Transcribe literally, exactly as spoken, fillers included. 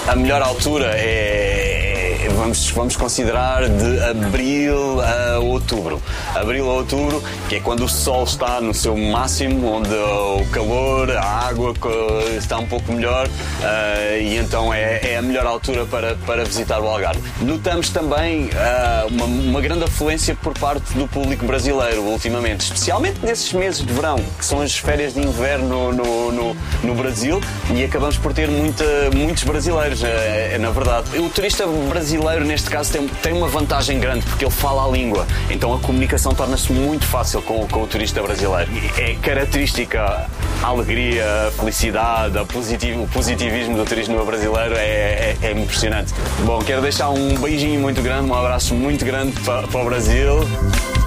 A melhor altura é, é vamos, vamos considerar de abril a outubro. Abril a outubro, que é quando o sol está no seu máximo, onde o calor, a água está um pouco melhor, uh, e então é, é a melhor altura para, para visitar o Algarve. Notamos também uh, uma, uma grande afluência por parte do público brasileiro ultimamente, especialmente nesses meses de verão, que são as férias de inverno no, no, no Brasil, e acabamos por ter muita, muitos brasileiros, é, é, na verdade. O turista brasileiro, neste caso, tem, tem uma vantagem grande, porque ele fala a língua, então a comunicação torna-se muito fácil com, com o turista brasileiro. É característica a alegria, a felicidade, a positivo, o positivismo do turismo brasileiro é, é, é impressionante. Bom, quero deixar um beijinho muito grande, um abraço muito grande para, para o Brasil.